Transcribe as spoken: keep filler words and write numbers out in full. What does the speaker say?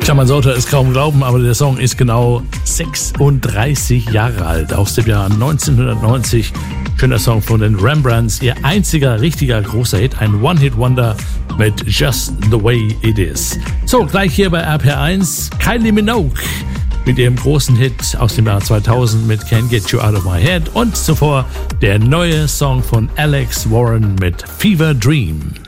Tja, man sollte es kaum glauben, aber der Song ist genau sechsunddreißig Jahre alt, aus dem Jahr neunzehnhundertneunzig. Schöner Song von den Rembrandts, ihr einziger richtiger großer Hit, ein One-Hit-Wonder mit Just the Way It Is. So, gleich hier bei R P R eins, Kylie Minogue mit ihrem großen Hit aus dem Jahr zweitausend mit Can't Get You Out of My Head und zuvor der neue Song von Alex Warren mit Fever Dream.